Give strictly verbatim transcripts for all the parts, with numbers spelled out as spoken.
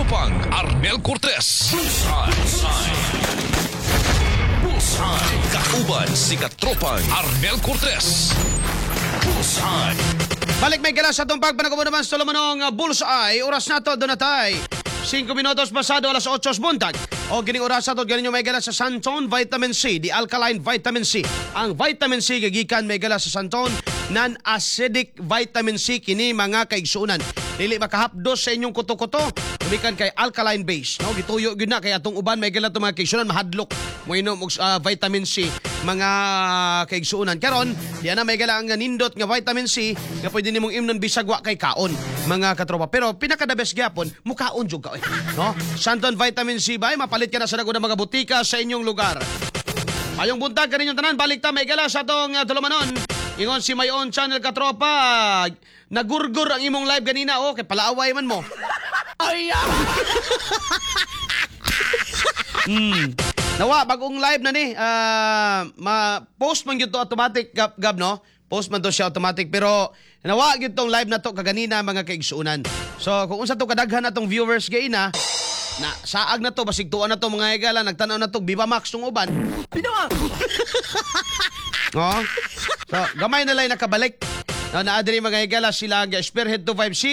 Tropang Arnel Cortez. Bullseye. Bullseye. Kauban si Katropang Arnel Cortez. Bullseye. Balik may gala sa itong pagpanagubo naman sa Solomonong Bullseye. Oras na to, doon na tayo. Cinco minutos pasado alas ocho buntag. O gining oras ato ganin may gala sa Santon Vitamin C, the alkaline vitamin C. Ang vitamin C gigikan may gala sa Santon non-acidic vitamin C kini mga kaigsuunan. Dili makahapdos sa inyong kuto-kuto, tumikan kay alkaline base. No, gituyo gyud na kay atong uban may gala to mga kaigsuunan mahadlok mo inom og uh, vitamin C mga kaigsuunan. Karon, diyan na may gala ang nindot nga vitamin C nga pwede nimong imnon bisag wa kay kaon mga katropa. Pero pinaka the best gyapon mukaon jud ka. No? Santon Vitamin C ba? Mapalit ka na sa naguna mga butika sa inyong lugar. Ayong buntag kaninyong tanan, balik ta may gala sa itong uh, tulumanon. Ingon si Mayon Channel Katropa, nagurgur ang imong live ganina. Oh, kay palaaway man mo. Ay! hmm. Nawa, bagong live na ni. Uh, ma-post man yun to automatic, Gab, Gab, no? Post man to siya automatic. Pero nawa yun tong live na to kaganina mga kaigsuunan. So, kung unsa to kadaghan na tong viewers gay na, na saag na to, basig tuan na to mga higala, nagtanaw na to, Viva Max tong uban. Viva Max! Oh. So, gamay na lang nakabalik. No, naadiri mga higala sila ang Spearhead two fifty,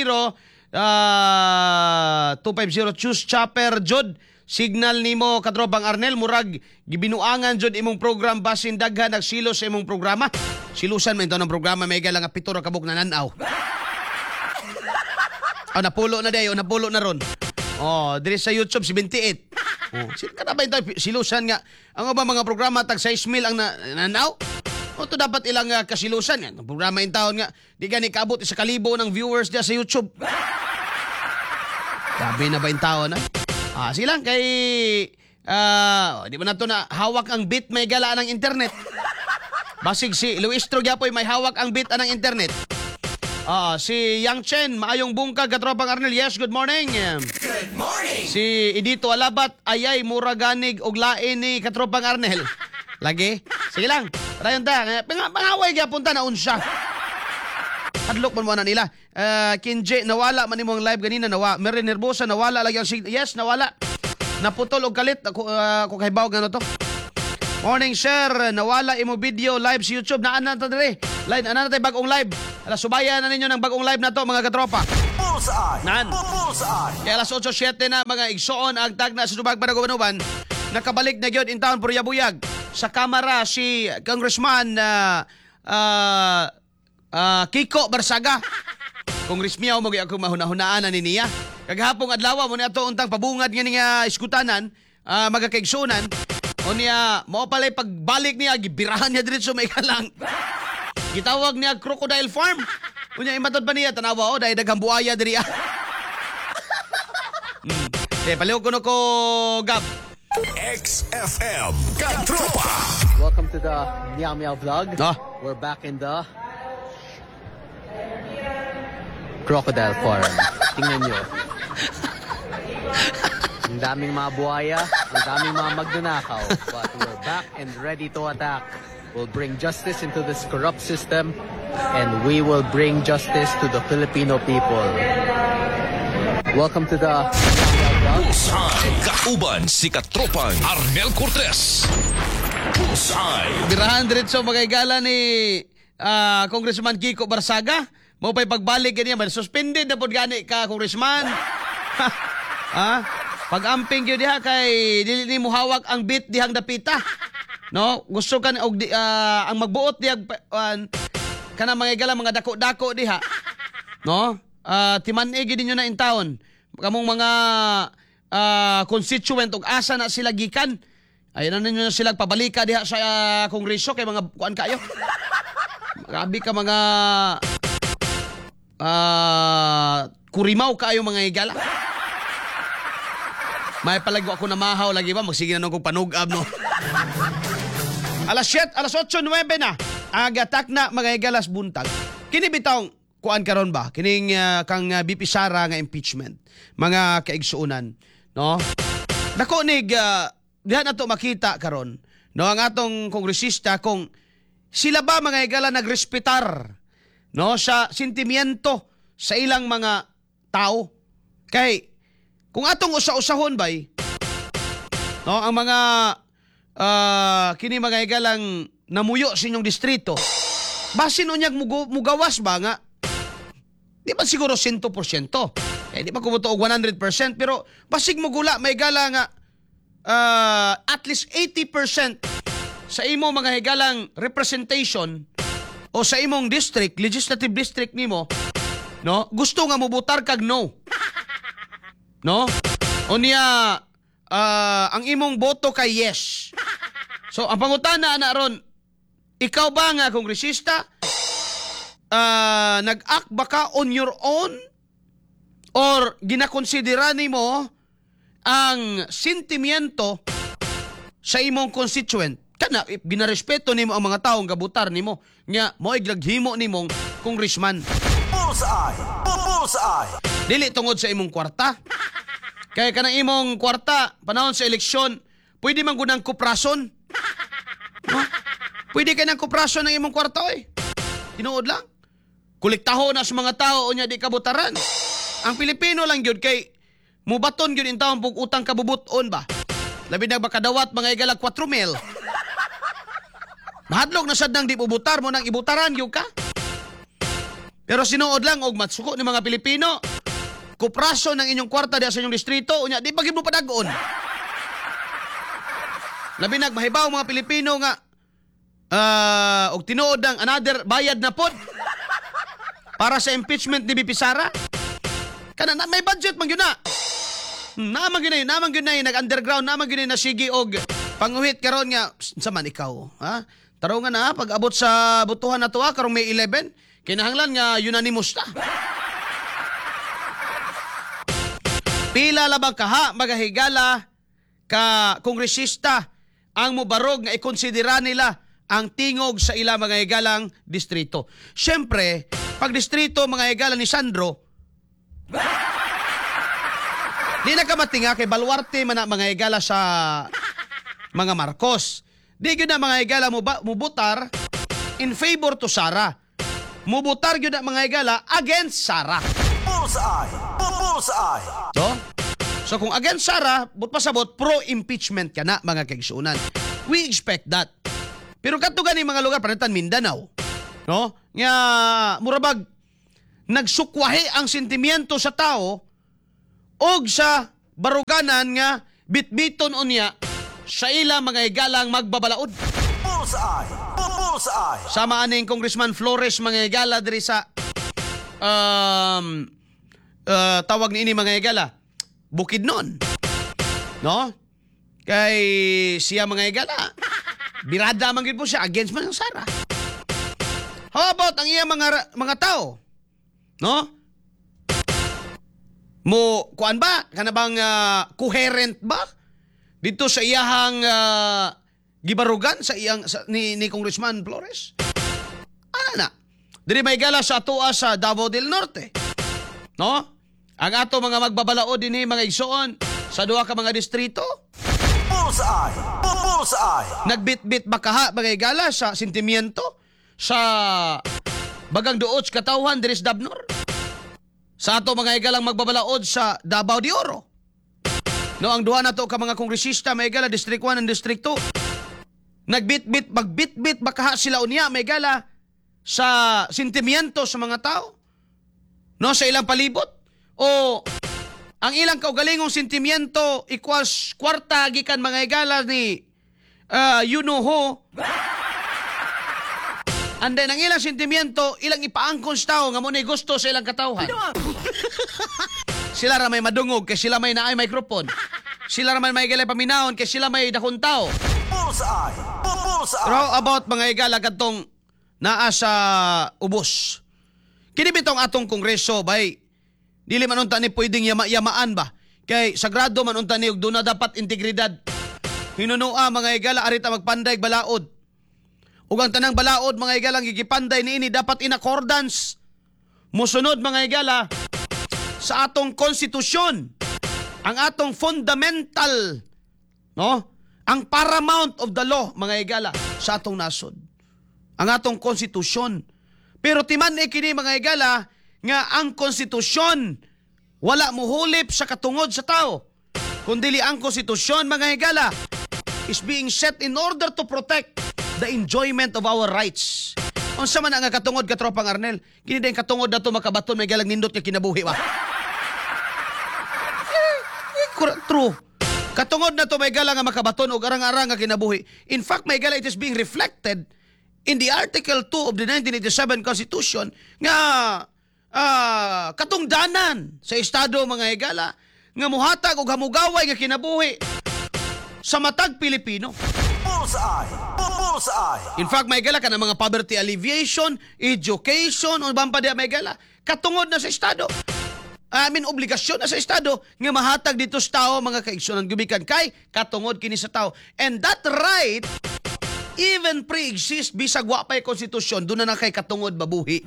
uh, two fifty Choose Chopper Jod. Signal nimo Katropang Arnel murag gibinuangan jud imong program basin daghan nagsilo sa imong programa. Silusan man ito ng programa may higala nga pito ra kabuk na nanaw. Oh, napulo na dayo, napulo na ron. Oh, diri sa YouTube seventy-eight. Oh, sino ka na ba ito silusan nga? Ang ba mga programa tag six mil ang na, nanaw? O to dapat ilang uh, kasilusan nga. Ang programa in taon nga, di gani kaabot sa kalibo ng viewers diya sa YouTube. Sabi na ba in taon ha? Ah, silang kay ah, uh, di ba na to na hawak ang bit may gala ng internet. Basig si Luis Trogiapoy may hawak ang bit ng internet. Ah, si Yang Chen, maayong bungkag Katropang Arnel. Yes, good morning. Good morning. Si Edito Alabat, ayay mura ganig og lain ni Katropang Arnel. Lagi. Sige lang. Rayon ta. Pangaway gyapon ta na unsa. Hadlok man mo na nila. Uh, Kinje, nawala man imong live ganina nawa. Meron nerbosa nawala lagi ang sig- Yes, nawala. Naputol og kalit ako uh, ko kahibaw ngano to. Morning sir, nawala imo video live sa YouTube. Naan na to dire. Line ana na tay bagong live. Alas subayan na ninyo ng bagong live na to mga katropa. Bullseye. Nan. Bullseye. Kaya alas eight seven na mga igsoon ang tag na sa Subag Panagubanuban. Nakabalik na gyud in town Puriyabuyag. Sa kamera si Congressman uh, uh, uh, Kiko Barsaga. Congressmiyaw mo gyud ako mahuna-hunaan ni niya. Kagahapong adlaw mo ni ato untang pabungad nga niya iskutanan, uh, mga kaigsunan. O niya, mo pala'y pagbalik niya, gibirahan niya diretso may kalang. Gitawag niya Crocodile Farm. O niya, imatod pa niya, tanawa o, dahil daghang buaya diri. hmm. Eh, paliw ko no ko, Gab. X F M Katropa. Welcome to the Meow Meow vlog. Ah. We're back in the Crocodile Farm. Tingnan nyo. Ang daming mga buhaya, ang daming mga magnanakaw. But we're back and ready to attack. We'll bring justice into this corrupt system and we will bring justice to the Filipino people. Welcome to the Bullseye. Kauban si Katropang Arnel Cortez. Bullseye. Birahan diretso mga igala ni uh, Congressman Kiko Barsaga. Mo pa'y pagbalik ganyan, suspended na po gani ka, Congressman. Ha? Pag-amping yun diha kay dili ni mo hawak ang bit dihang dapita. No? Gusto kan og uh, ang magbuot dihang uh, kana mga igala mga dako-dako diha. No? Uh, timan-ig din na in town. Kamong mga uh, constituent og asa na sila gikan. Ayun na ninyo sila pabalika diha sa uh, kongreso kay mga kuan kayo. Grabe ka mga uh, kurimaw kayo mga igala. May palagi ako na mahaw lagi ba? Magsige na nung kong panugab, no? alas siyete, alas otso nuwebe na. Agatak na mga igalas buntag. Kini bitawng kuan karon ba? Kining uh, kang uh, B P Sara nga impeachment. Mga kaigsuunan, no? Dako nig uh, diha na to makita karon. No, ang atong kongresista kung sila ba mga igala nagrespetar, no, sa sentimiento sa ilang mga tao. Kay kung atong usa-usahon bay, no, ang mga uh, kini mga igalang namuyo sa inyong distrito, basin unyag mugo- mugawas ba nga? Di ba siguro one hundred percent? Eh, di ba kumuto og one hundred percent, pero basig mo gula, may gala nga uh, at least eighty percent sa imo mga higalang representation o sa imong district, legislative district nimo, no? Gusto nga mubutar kag no. No? O niya, uh, ang imong boto kay yes. So, ang pangutana na ron, ikaw ba nga kongresista, uh, nag-act ba ka on your own? Or ginakonsidera nimo ang sentimiento sa imong constituent? Kana, ginarespeto nimo ang mga taong gabutar nimo. Nga, mo iglaghimo nimong congressman. Bullseye! Bullseye! Dili tungod sa imong kwarta. Kaya kanang imong kwarta, panahon sa eleksyon, pwede man gunang kuprason. No? Pwede ka ng kuprason ng imong kwarta, oy. Tinuod lang. Kuliktaho na sa mga tao o niya di kabutaran. Ang Pilipino lang yun kay mubaton yun in taong pug utang kabubuton ba? Labi na bakadawat mga igalag four mil. Mahadlok na sad nang di bubutar mo nang ibutaran yun ka. Pero sinuod lang og matsuko ni mga Pilipino. Kupraso ng inyong kwarta diya sa inyong distrito, unya di pagid mo padagon. Labi nagmahibaw mga Pilipino nga uh, og tinuod ng another bayad na pod para sa impeachment ni B P Sara. Kana na may budget man gyud na. Naman gyud na, naman gyud na nag-underground, naman gyud na sige og panguhit karon nga sa man ikaw, ha? Taro nga na pag abot sa butuhan na tuwa karong May eleven, kinahanglan nga unanimous ta. Pila labang kaha magahigala ka kongresista ang mubarog nga ikonsidera nila ang tingog sa ila mga higalang distrito. Siyempre, pag distrito mga higala ni Sandro, di na ka matinga kay Baluarte man na mga higala sa mga Marcos. Di yun na mga higala mubutar in favor to Sara. Mubutar yun na mga higala against Sara. Bullseye! Bullseye! So, so kung against Sara, but pasabot, pro-impeachment ka na, mga kaigsuunan. We expect that. Pero kato gani mga lugar, panitan Mindanao, no? Nga, murabag, nagsukwahe ang sentimiento sa tao og sa baruganan nga bitbiton unya sa ila mga higalang magbabalaod. Bullseye! Bullseye! Sama aning Congressman Flores mga higala diri sa um, uh, tawag ni ini mga higala Bukidnon, no? Kay siya mga higala birada man gid po siya against man ang Sara. How about ang iya mga mga tao, no? Mo kuan ba kana bang uh, coherent ba dito sa iyahang uh, gibarugan sa iyang sa, ni, ni Congressman Flores? Ano na? Diri may gala sa atoa sa Davao del Norte, no? Ang ato mga magbabalaod dinhi mga igsoon sa duha ka mga distrito. Bullseye! Bullseye! Nagbitbit ba kaha mga gala sa sentimiento sa bagang duot katawhan diri sa Dabnor? Sa ato mga igalang magbabalaod sa Davao de Oro. No, ang duha na to ka mga kongresista may gala District one and District two. Nagbitbit, magbitbit bakaha sila unya may gala sa sentimiento sa mga tao. No, sa ilang palibot. O ang ilang kaugalingong sentimiento equals kwarta gikan mga igala ni uh, you know who. And then, ang ilang sentimiento, ilang ipaangkon sa tao nga mo na gusto sa ilang katawhan. Sila ra may madungog kay sila may naay microphone. Sila ra may galay paminahon kay sila may dakong tao. Bullseye! Bullseye! Pero about mga igala kadtong naa sa ubos. Kini bitong atong kongreso bay dili man unta ni pwedeng yama-yamaan ba? Kay sagrado man unta ni ug duna dapat integridad. Hinunua mga igala arita magpanday balaod. Ug ang tanang balaod mga igalang gigipanday niini dapat in accordance musunod mga igala sa atong konstitusyon, ang atong fundamental, no? Ang paramount of the law mga igala sa atong nasod. Ang atong konstitusyon. Pero timan e kini mga igala nga ang konstitusyon wala mo hulip sa katungod sa tao. Kundili ang konstitusyon, mga higala, is being set in order to protect the enjoyment of our rights. Unsa man ang katungod ka tropang Arnel? Kini din katungod na to makabaton may galang nindot nga kinabuhi ba? eh, eh, true. Katungod na to may galang nga makabaton o arang-arang nga kinabuhi. In fact, may gala it is being reflected in the Article two of the nineteen eighty-seven Constitution nga uh, katungdanan sa Estado, mga higala, nga muhatag o hamugaway nga kinabuhi sa matag Pilipino. Bullseye. Bullseye. In fact, may gala ka ng mga poverty alleviation, education, o bang pa diya may gala, katungod na sa Estado. I mean, obligasyon na sa Estado nga mahatag dito sa tao, mga kaigsunan gumikan kay katungod kini sa tao. And that right even pre-exist bisag wa pay konstitusyon, doon na na kay katungod mabuhi.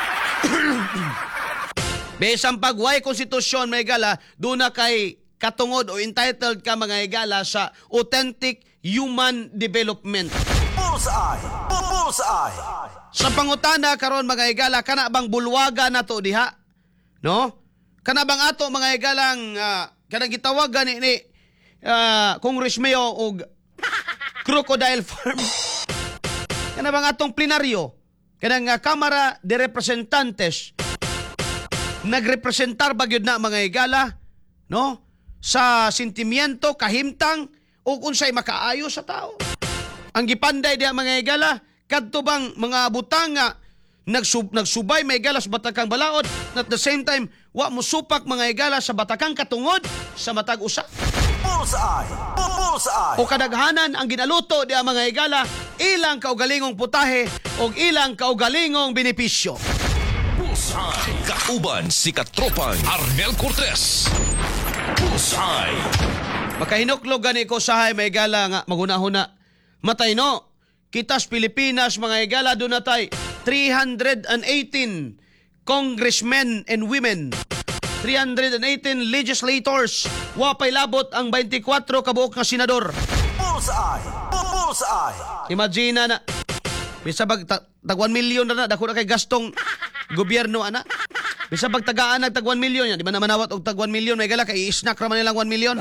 Besang pagway konstitusyon, may gala, doon na kay katungod o entitled ka, mga higala, sa authentic human development. Bullseye. Bullseye. Sa pangutana karon, mga higala, kana bang bulwaga na to diha? No? Kana bang ato, mga higalang, uh, kanang gitawagan ni, ni uh, Congress Mayo og Crocodile Farm? Kana bang atong plenaryo? Kanang uh, Kamara de Representantes nagrepresentar bagyod na, mga higala, no? Sa sentimiento, kahimtang, o unsay makaayo sa tao. Ang gipanday diha, mga higala, kadto bang mga butang nga nagsub, nagsubay, mga higala, sa batakang balaod, at the same time, wa mo supak, mga higala, sa batakang katungod sa matag usa. Bullseye. Bullseye. O kadaghanan ang ginaluto diha, mga higala, ilang kaugalingong putahe o ilang kaugalingong benepisyo. Bullseye. Kauban si katropang Arnel Cortez. Bullseye. Makahinuklog gani ko sahay, mga higala, nga magunahuna. Matay no, kitas Pilipinas, mga higala, doon natay three hundred eighteen congressmen and women, three hundred eighteen legislators, wapay labot ang twenty-four kabuok nga senador. Bullseye. Bullseye. Imagine na, bisa bag ta, tag one million na na, dako na kay gastong gobyerno, ana. Bisa bag tagaan nag tag one million yan, di ba naman awat og tag one million, may gala kay i-snack raman nilang one million.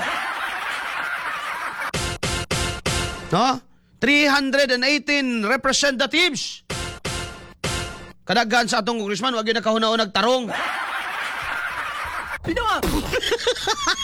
No? three hundred eighteen representatives. Kadaghan sa atong congressman, wag yun nakahuna-unag tarong. Pinawa!